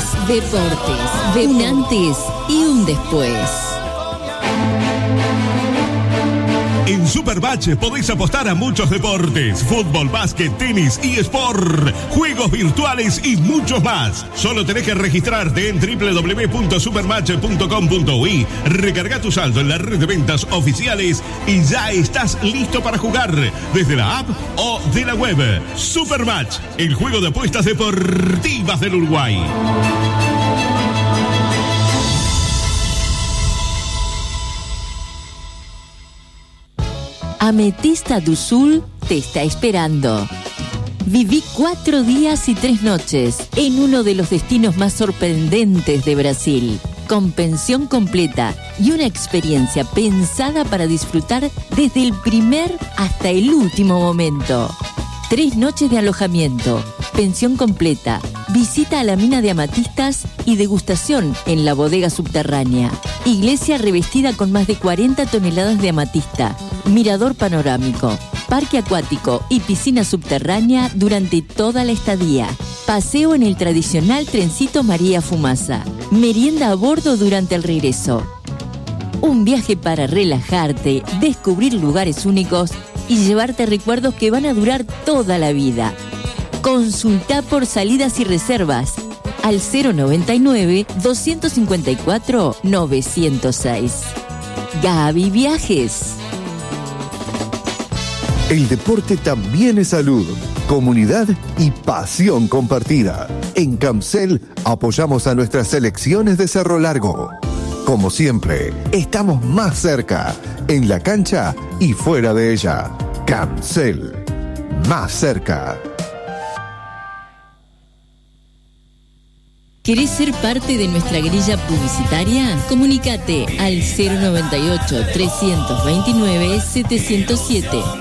Deportes, un antes y un después. En Supermatch podéis apostar a muchos deportes: fútbol, básquet, tenis, eSport, juegos virtuales y muchos más. Solo tenés que registrarte en www.supermatch.com.uy, recarga tu saldo en la red de ventas oficiales y ya estás listo para jugar desde la app o de la web. Supermatch, el juego de apuestas deportivas del Uruguay. Ametista do Sul te está esperando. Viví 4 días y 3 noches en uno de los destinos más sorprendentes de Brasil, con pensión completa y una experiencia pensada para disfrutar desde el primer hasta el último momento. 3 noches de alojamiento, pensión completa, visita a la mina de amatistas y degustación en la bodega subterránea. Iglesia revestida con más de 40 toneladas de amatista. Mirador panorámico, parque acuático y piscina subterránea durante toda la estadía. Paseo en el tradicional trencito María Fumaza. Merienda a bordo durante el regreso. Un viaje para relajarte, descubrir lugares únicos y llevarte recuerdos que van a durar toda la vida. Consulta por salidas y reservas al 099-254-906. Gaby Viajes. El deporte también es salud, comunidad y pasión compartida. En Camcel apoyamos a nuestras selecciones de Cerro Largo. Como siempre, estamos más cerca, en la cancha y fuera de ella. Camcel, más cerca. ¿Querés ser parte de nuestra grilla publicitaria? Comunícate al 098-329-707.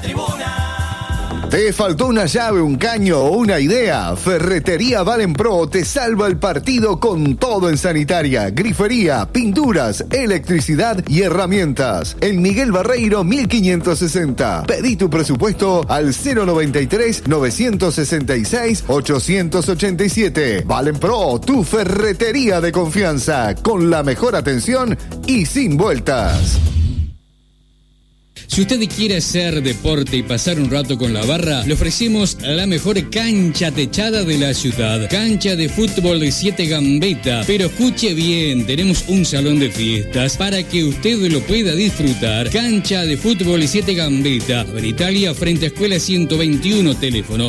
¿Te faltó una llave, un caño o una idea? Ferretería Valenpro te salva el partido con todo en sanitaria, grifería, pinturas, electricidad y herramientas. En Miguel Barreiro 1560. Pedí tu presupuesto al 093-966-887. Valenpro, tu ferretería de confianza, con la mejor atención y sin vueltas. Si usted quiere hacer deporte y pasar un rato con la barra, le ofrecemos la mejor cancha techada de la ciudad. Cancha de fútbol de 7 Gambetta. Pero escuche bien, tenemos un salón de fiestas para que usted lo pueda disfrutar. Cancha de fútbol de 7 Gambetta. En Italia, frente a Escuela 121, teléfono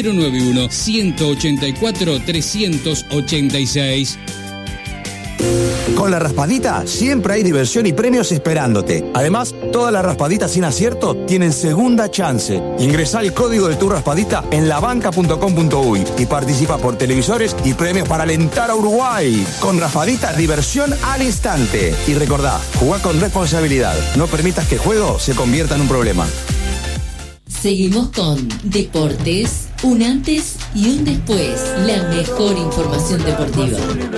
091-184-386. Con la raspadita siempre hay diversión y premios esperándote. Además, todas las raspaditas sin acierto tienen segunda chance. Ingresá el código de tu raspadita en labanca.com.uy y participa por televisores y premios para alentar a Uruguay. Con raspaditas, diversión al instante. Y recordá, jugá con responsabilidad. No permitas que el juego se convierta en un problema. Seguimos con Deportes, un antes y un después. La mejor información deportiva.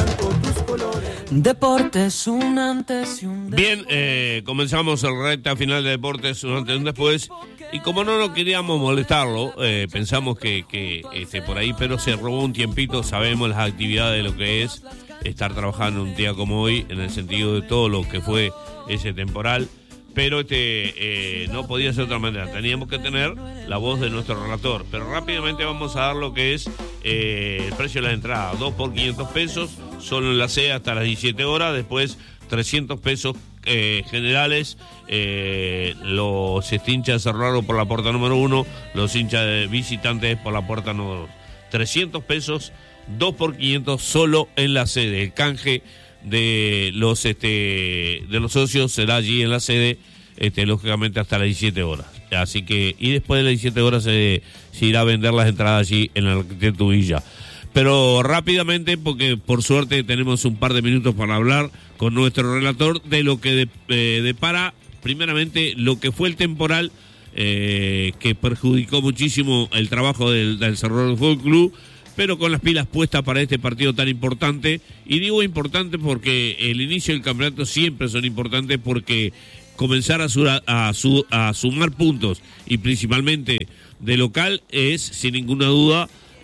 Deportes, un antes y un después. Bien, comenzamos el recta final de Deportes, un antes y un después. Y como no queríamos molestarlo, pensamos que por ahí, pero se robó un tiempito. Sabemos las actividades de lo que es estar trabajando un día como hoy, en el sentido de todo lo que fue ese temporal. Pero no podía ser de otra manera. Teníamos que tener la voz de nuestro relator. Pero rápidamente vamos a dar lo que es el precio de la entrada. 2 por 500 pesos, solo en la C hasta las 17 horas. Después 300 pesos generales. Los hinchas cerraron por la puerta número 1. Los hinchas de visitantes por la puerta número 2. 300 pesos, 2 por 500 solo en la sede. El canje de los socios será allí en la sede, lógicamente hasta las 17 horas. Así que, y después de las 17 horas se irá a vender las entradas allí en el Arquitecto Villa. Pero rápidamente, porque por suerte tenemos un par de minutos para hablar con nuestro relator de lo que depara, primeramente, lo que fue el temporal que perjudicó muchísimo el trabajo del Cerro Largo Fútbol Club, pero con las pilas puestas para este partido tan importante. Y digo importante porque el inicio del campeonato siempre son importantes, porque comenzar a sumar puntos, y principalmente de local, es sin ninguna duda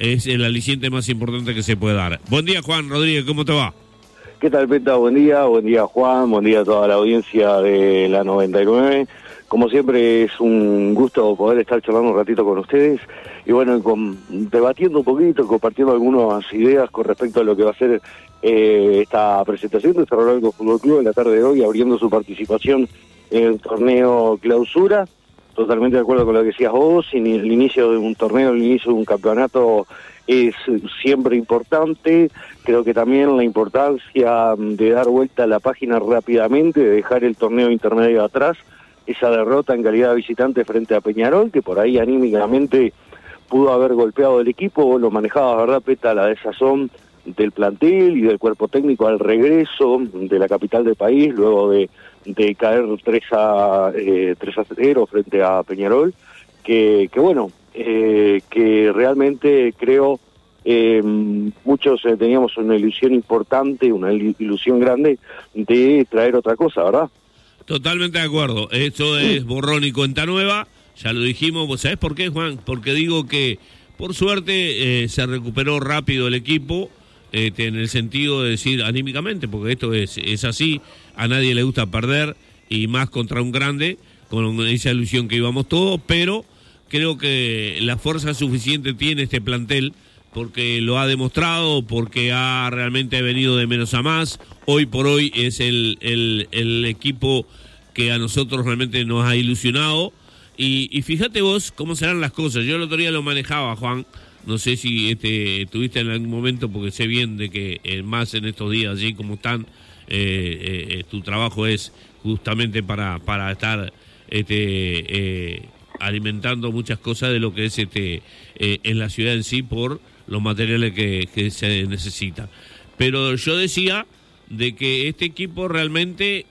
es el aliciente más importante que se puede dar. Buen día, Juan Rodríguez, ¿cómo te va? ¿Qué tal, Peta? Buen día Juan, buen día a toda la audiencia de la 99. Como siempre es un gusto poder estar charlando un ratito con ustedes y bueno, debatiendo un poquito, compartiendo algunas ideas con respecto a lo que va a ser esta presentación de Cerro Largo Fútbol Club en la tarde de hoy, abriendo su participación en el torneo Clausura. Totalmente de acuerdo con lo que decías vos, el inicio de un torneo, el inicio de un campeonato es siempre importante. Creo que también la importancia de dar vuelta a la página rápidamente, de dejar el torneo intermedio atrás, esa derrota en calidad de visitante frente a Peñarol, que por ahí anímicamente pudo haber golpeado el equipo. Vos lo manejabas, ¿verdad, Peta? La desazón del plantel y del cuerpo técnico al regreso de la capital del país, luego de caer 3-0 frente a Peñarol, que realmente creo muchos teníamos una ilusión importante, una ilusión grande de traer otra cosa, ¿verdad? Totalmente de acuerdo, esto es borrón y cuenta nueva, ya lo dijimos. ¿Vos sabés por qué, Juan? Porque digo que por suerte se recuperó rápido el equipo, en el sentido de decir anímicamente, porque esto es así, a nadie le gusta perder, y más contra un grande, con esa ilusión que íbamos todos, pero creo que la fuerza suficiente tiene este plantel, porque lo ha demostrado, porque ha realmente venido de menos a más. Hoy por hoy es el equipo que a nosotros realmente nos ha ilusionado, y fíjate vos cómo serán las cosas. Yo el otro día lo manejaba, Juan, no sé si tuviste en algún momento, porque sé bien de que más en estos días, allí como están, tu trabajo es justamente para estar alimentando muchas cosas de lo que es en la ciudad en sí, por los materiales que se necesitan. Pero yo decía de que este equipo realmente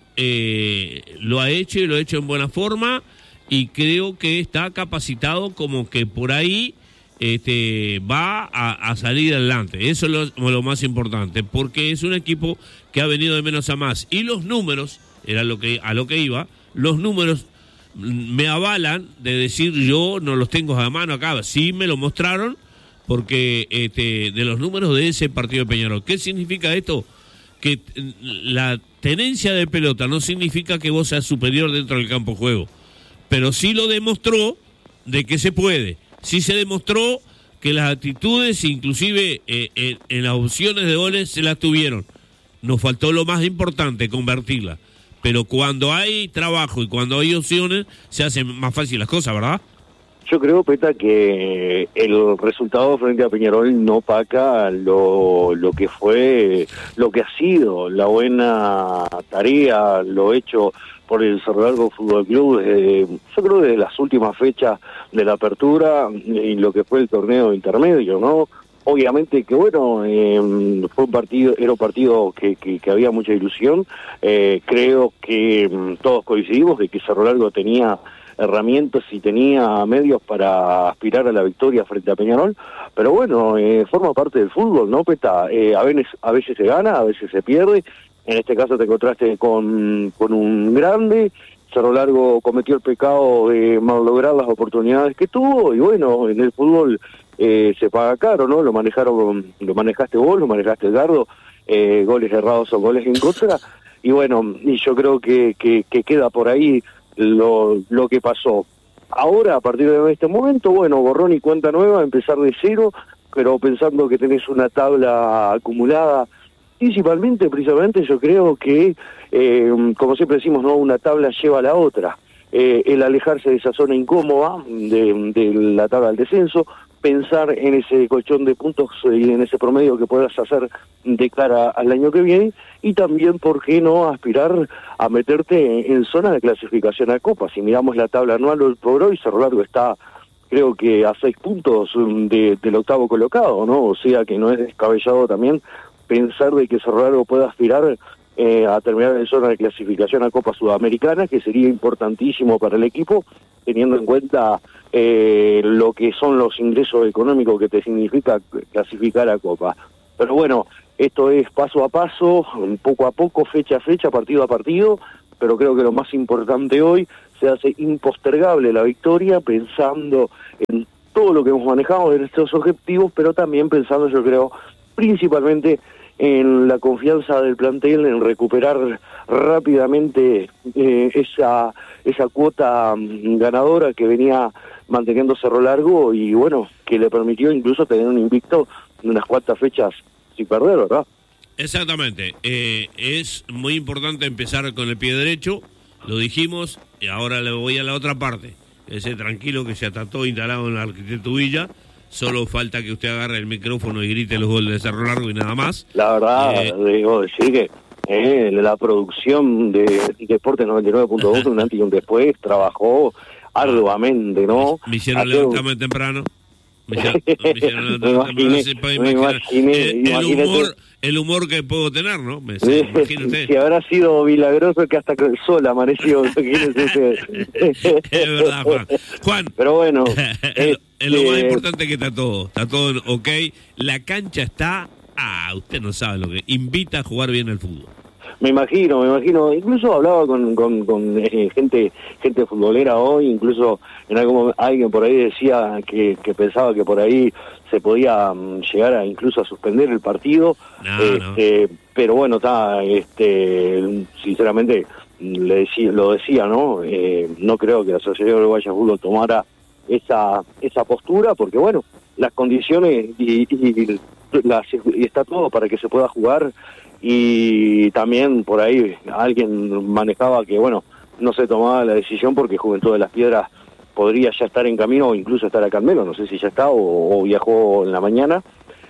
lo ha hecho, y lo ha hecho en buena forma, y creo que está capacitado como que por ahí va a salir adelante. Eso es lo más importante, porque es un equipo que ha venido de menos a más, y los números, era a lo que iba, los números me avalan de decir, yo no los tengo a mano acá, sí me lo mostraron, porque de los números de ese partido de Peñarol. ¿Qué significa esto? Que la tenencia de pelota no significa que vos seas superior dentro del campo de juego, pero sí lo demostró de que se puede. Sí se demostró que las actitudes, inclusive en las opciones de goles, se las tuvieron. Nos faltó lo más importante, convertirlas. Pero cuando hay trabajo y cuando hay opciones, se hacen más fáciles las cosas, ¿verdad? Yo creo, Peta, que el resultado frente a Peñarol no opaca lo que fue, lo que ha sido la buena tarea, lo hecho por el Cerro Largo Fútbol Club, yo creo desde las últimas fechas de la apertura y lo que fue el torneo intermedio, ¿no? Obviamente que bueno, fue un partido, era un partido que había mucha ilusión. Creo que todos coincidimos de que Cerro Largo tenía herramientas y tenía medios para aspirar a la victoria frente a Peñarol, pero bueno, forma parte del fútbol, ¿no, Peta? A veces se gana, a veces se pierde. En este caso te encontraste con un grande. Cerro Largo cometió el pecado de malograr las oportunidades que tuvo, y bueno, en el fútbol se paga caro, ¿no? Lo manejaste vos, lo manejaste Edgardo, goles errados o goles en contra, y bueno, y yo creo que queda por ahí lo que pasó. Ahora, a partir de este momento, bueno, borrón y cuenta nueva, empezar de cero, pero pensando que tenés una tabla acumulada. Precisamente yo creo que, como siempre decimos, no, una tabla lleva a la otra. El alejarse de esa zona incómoda de la tabla del descenso, pensar en ese colchón de puntos y en ese promedio que puedas hacer de cara al año que viene, y también, ¿por qué no aspirar a meterte en zona de clasificación a Copa? Si miramos la tabla anual hoy por hoy, Cerro Largo está, creo que a 6 puntos del octavo colocado, ¿no? O sea que no es descabellado también pensar de que Cerro Largo pueda aspirar a terminar en zona de clasificación a Copa Sudamericana, que sería importantísimo para el equipo, teniendo en cuenta lo que son los ingresos económicos que te significa clasificar a Copa. Pero bueno, esto es paso a paso, poco a poco, fecha a fecha, partido a partido, pero creo que lo más importante hoy, se hace impostergable la victoria, pensando en todo lo que hemos manejado en estos objetivos, pero también pensando, yo creo, principalmente en la confianza del plantel, en recuperar rápidamente esa cuota ganadora que venía manteniendo Cerro Largo y bueno, que le permitió incluso tener un invicto de unas cuantas fechas sin perder, ¿verdad? Exactamente, es muy importante empezar con el pie derecho, lo dijimos, y ahora le voy a la otra parte, ese tranquilo que ya está todo instalado en la Arquitecto Villa, solo falta que usted agarre el micrófono y grite los goles de Cerro Largo y nada más. La verdad, debo decir que la producción de Deportes 99.2, un antes y un después, trabajó arduamente, ¿no? Me hicieron levantarme temprano. Me imaginé el humor que puedo tener, ¿no? Si habrá sido milagroso que hasta el sol amaneció, imagínense ustedes. Es verdad, Juan. Pero bueno. Lo más importante es que está todo ok. La cancha está, usted no sabe lo que invita a jugar bien el fútbol. Me imagino, incluso hablaba con gente futbolera hoy, incluso en alguien por ahí decía que pensaba que por ahí se podía llegar a incluso a suspender el partido, no. Pero bueno, sinceramente lo decía, ¿no? No creo que la Sociedad Uruguaya de Fútbol tomara esa postura, porque bueno, las condiciones y está todo para que se pueda jugar. Y también por ahí alguien manejaba que, bueno, no se tomaba la decisión porque Juventud de las Piedras podría ya estar en camino o incluso estar acá en Melo, no sé si ya está o viajó en la mañana.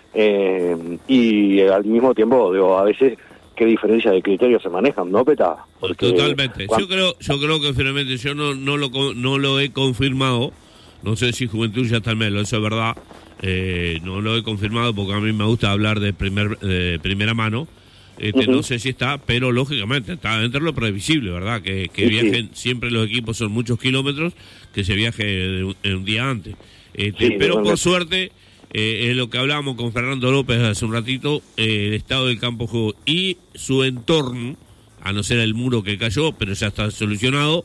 Y al mismo tiempo, digo, a veces qué diferencia de criterios se manejan, ¿no, Peta? Porque totalmente. Yo creo que finalmente yo no lo he confirmado. No sé si Juventud ya está en Melo, eso es verdad. No lo he confirmado porque a mí me gusta hablar de primera mano. No sé si está, pero lógicamente está dentro de lo previsible, ¿verdad? Que viajen, siempre los equipos son muchos kilómetros, que se viaje un día antes. Pero por suerte, es lo que hablábamos con Fernando López hace un ratito, el estado del campo de juego y su entorno, a no ser el muro que cayó, pero ya está solucionado,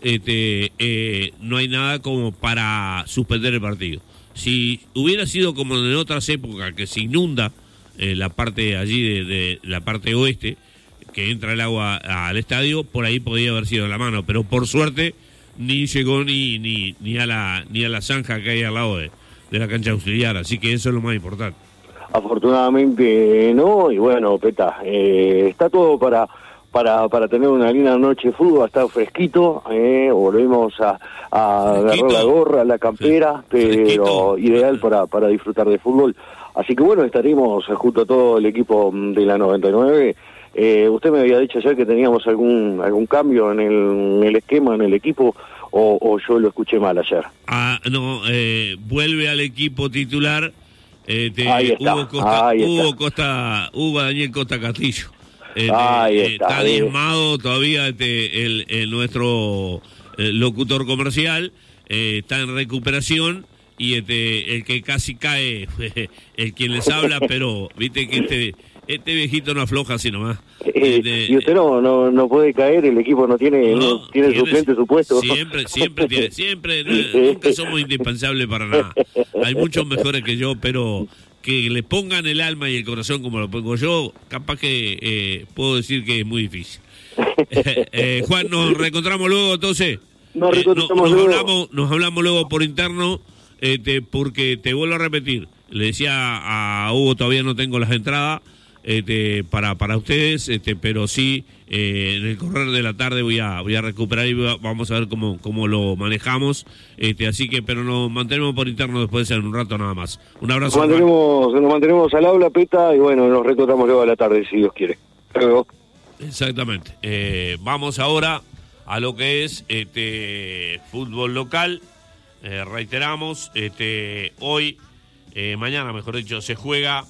no hay nada como para suspender el partido. Si hubiera sido como en otras épocas, que se inunda la parte allí de la parte oeste, que entra el agua al estadio, por ahí podía haber sido la mano, pero por suerte ni llegó ni a la zanja que hay al lado de la cancha auxiliar, así que eso es lo más importante. Afortunadamente no, y bueno, Peta, está todo para tener una linda noche de fútbol, está fresquito, volvemos a agarrar la gorra, la campera, sí, pero fresquito, ideal para disfrutar de fútbol. Así que bueno, estaremos junto a todo el equipo de la 99. Usted me había dicho ayer que teníamos algún cambio en el esquema, en el equipo, o yo lo escuché mal ayer. No, vuelve al equipo titular Hugo Daniel Costa Castillo. Está diezmado todavía el nuestro locutor comercial, está en recuperación. Y el que casi cae, el quien les habla, pero viste que este viejito no afloja así nomás. Y usted no puede caer, el equipo no tiene suplente su puesto. Siempre nunca somos indispensables para nada. Hay muchos mejores que yo, pero que le pongan el alma y el corazón como lo pongo yo, capaz que puedo decir que es muy difícil. Juan, nos reencontramos luego entonces. Nos hablamos luego por interno. Porque te vuelvo a repetir, le decía a Hugo, todavía no tengo las entradas para ustedes, pero sí en el correr de la tarde voy a recuperar y vamos a ver cómo lo manejamos, así que pero nos mantenemos por interno después en un rato nada más. Un abrazo. Nos mantenemos al aula, Peta, y bueno, nos reencontramos luego a la tarde si Dios quiere. Luego. Exactamente. Vamos ahora a lo que es fútbol local. Reiteramos, hoy, mañana mejor dicho, se juega,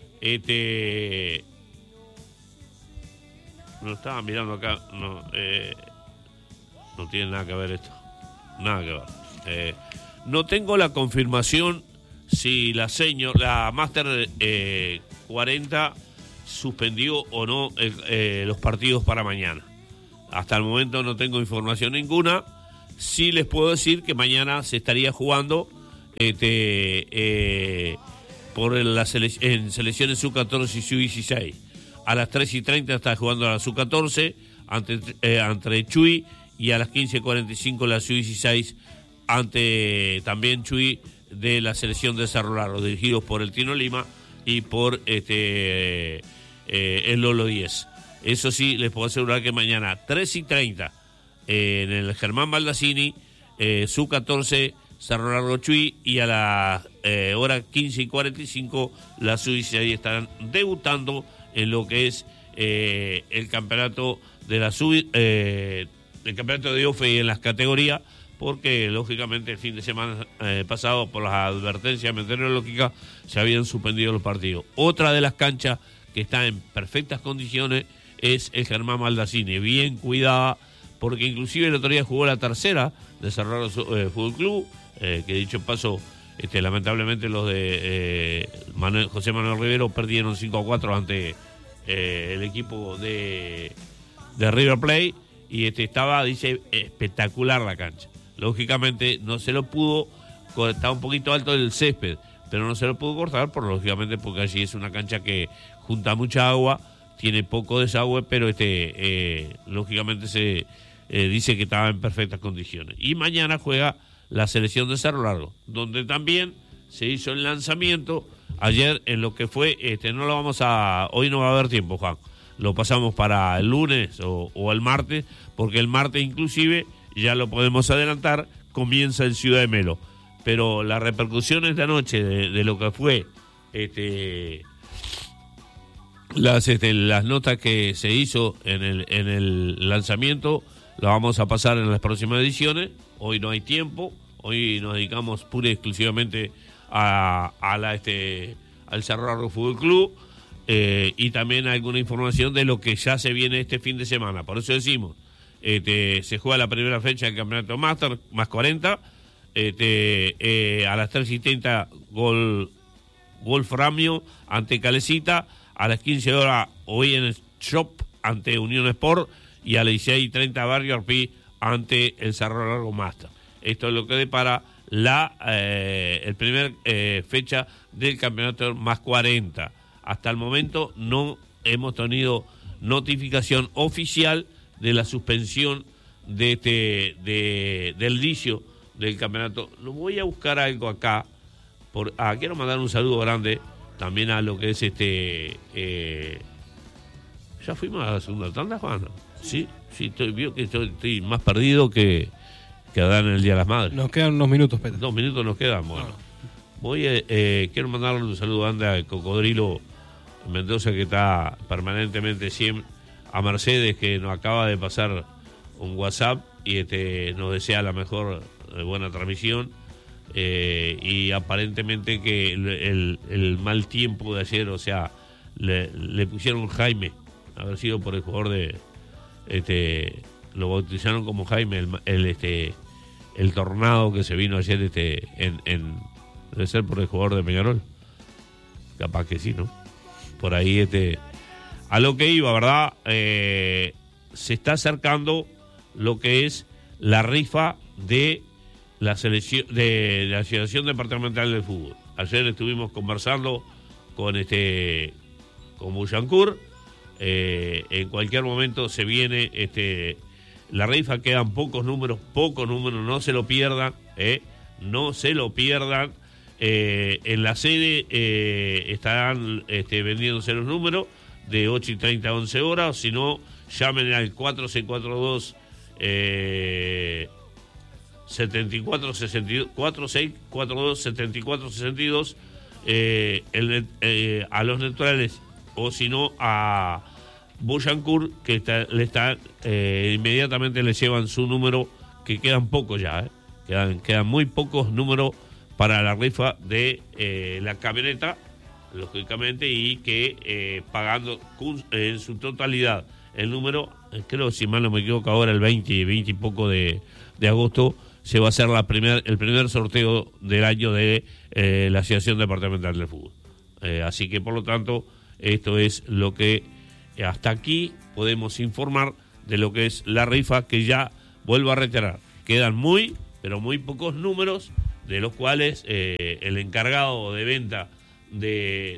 no estaba mirando acá, no tiene nada que ver esto, nada que ver. No tengo la confirmación si la Master 40 suspendió o no los partidos para mañana. Hasta el momento no tengo información ninguna. Sí les puedo decir que mañana se estaría jugando por en selecciones sub-14 y sub-16. A las 3:30 está jugando la sub-14 ante Chuy, y a las 15:45 la sub-16 ante también Chuy de la selección de Cerro Largo, dirigidos por el Tino Lima y por el Lolo 10. Eso sí, les puedo asegurar que mañana 3:30 en el Germán Baldassini, sub-14 Cerro Largo Chuy, y a la hora 15:45 la sub-16 estarán debutando en lo que es el campeonato de la el campeonato de OFE en las categorías, porque lógicamente el fin de semana pasado, por las advertencias meteorológicas, se habían suspendido los partidos. Otra de las canchas que está en perfectas condiciones es el Germán Baldassini, bien cuidada, porque inclusive el otro día jugó la tercera de Cerro Largo Fútbol Club, que dicho paso, lamentablemente los de José Manuel Rivero perdieron 5-4 ante el equipo de River Plate, y dice, espectacular la cancha. Lógicamente no se lo pudo, estaba un poquito alto el césped, pero no se lo pudo cortar, lógicamente porque allí es una cancha que junta mucha agua, tiene poco desagüe, pero lógicamente se dice que estaba en perfectas condiciones. Y mañana juega la selección de Cerro Largo, donde también se hizo el lanzamiento ayer en lo que fue, hoy no va a haber tiempo, Juan, lo pasamos para el lunes o el martes, porque el martes inclusive, ya lo podemos adelantar, comienza en Ciudad de Melo. Pero las repercusiones de anoche de lo que fue las notas que se hizo en el lanzamiento, las vamos a pasar en las próximas ediciones. Hoy no hay tiempo, hoy nos dedicamos pura y exclusivamente al Cerro Largo Fútbol Club, y también alguna información de lo que ya se viene este fin de semana. Por eso decimos, se juega la primera fecha del campeonato Master, más 40, a las 3:30 Wolframio ante Calecita, a las 15 horas hoy en el Shop ante Unión Sport, y a las 16:30 Barrio Arpí ante el Cerro Largo Master. Esto es lo que depara el primer fecha del campeonato más 40. Hasta el momento no hemos tenido notificación oficial de la suspensión del inicio del campeonato. Lo voy a buscar algo acá. Quiero mandar un saludo grande también a lo que es ¿ya fuimos a la segunda tanda, Juan? Sí, estoy más perdido que Adán en el Día de las Madres. Nos quedan unos minutos, Peter. 2 minutos nos quedan, bueno. Quiero mandarle un saludo grande al Cocodrilo Mendoza, que está permanentemente siempre, a Mercedes, que nos acaba de pasar un WhatsApp y nos desea la mejor buena transmisión, y aparentemente que el mal tiempo de ayer, o sea, le pusieron Jaime, haber sido por el jugador de lo bautizaron como Jaime, el tornado que se vino ayer debe ser por el jugador de Peñarol, capaz que sí, ¿no? Por ahí a lo que iba, ¿verdad? Se está acercando lo que es la rifa de la selección de la Asociación Departamental de Fútbol. Ayer estuvimos conversando con Bouchancourt. En cualquier momento se viene la rifa, quedan pocos números, no se lo pierdan, no se lo pierdan. En la sede estarán vendiéndose los números de 8:30 a 11 horas, o si no, llamen al 4642 7462 4642 7462 a los neutrales, o si no a Bouchancourt, que inmediatamente le llevan su número, que quedan pocos ya, quedan muy pocos números para la rifa de la camioneta, lógicamente, y que pagando en su totalidad el número, creo, si mal no me equivoco, ahora el 20 y poco de agosto se va a hacer el primer sorteo del año de la Asociación Departamental de Fútbol. Así que, por lo tanto, esto es lo que hasta aquí podemos informar de lo que es la rifa, que ya vuelvo a reiterar, quedan muy, pero muy pocos números de los cuales el encargado de venta de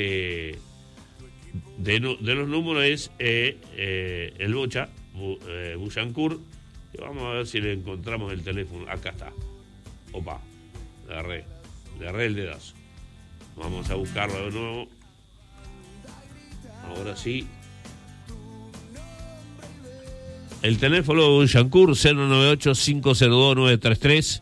los números es el Bocha, Bullancourt. Vamos a ver si le encontramos el teléfono. Acá está. Opa, le agarré el dedazo. Vamos a buscarlo de nuevo. Ahora sí. El teléfono de Bullancourt, 098-502-933,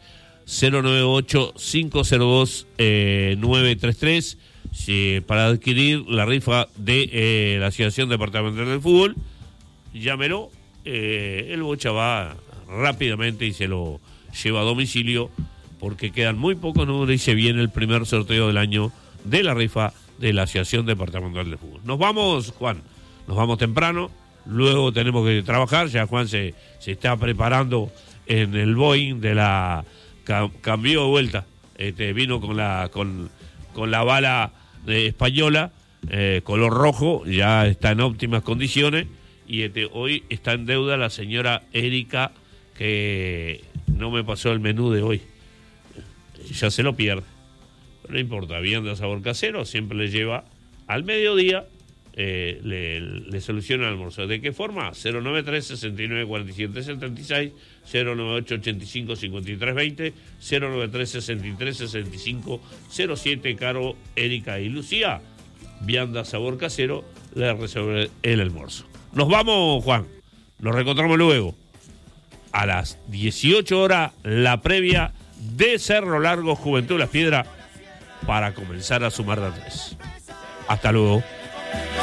098-502-933, para adquirir la rifa de la Asociación Departamental del Fútbol. Llámelo, el Bocha va rápidamente y se lo lleva a domicilio, porque quedan muy pocos números y se viene el primer sorteo del año de la rifa de la Asociación Departamental del Fútbol. Nos vamos, Juan, nos vamos temprano. Luego tenemos que trabajar, ya Juan se está preparando en el Boeing de la... cambió de vuelta, vino con la bala española, color rojo, ya está en óptimas condiciones, y hoy está en deuda la señora Erika, que no me pasó el menú de hoy, ya se lo pierde, pero no importa, vianda sabor casero, siempre le lleva al mediodía. Le soluciona el almuerzo. ¿De qué forma? 093-69-47-76, 098-85-53-20, 093-63-65-07. Caro, Erika y Lucía, vianda sabor casero, le resuelve el almuerzo. Nos vamos, Juan. Nos reencontramos luego. A las 18 horas, la previa de Cerro Largo, Juventud Las Piedras, para comenzar a sumar de a 3. Hasta luego.